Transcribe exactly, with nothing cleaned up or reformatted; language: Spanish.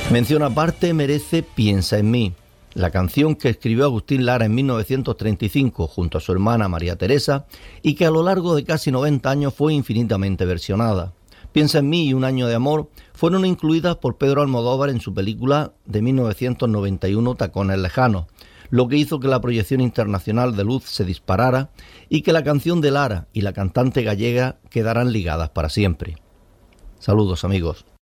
Mención aparte merece Piensa en mí, la canción que escribió Agustín Lara en mil novecientos treinta y cinco junto a su hermana María Teresa y que a lo largo de casi noventa años fue infinitamente versionada. Piensa en mí y Un año de amor fueron incluidas por Pedro Almodóvar en su película de mil novecientos noventa y uno Tacones lejanos, lo que hizo que la proyección internacional de Luz se disparara y que la canción de Lara y la cantante gallega quedaran ligadas para siempre. Saludos, amigos.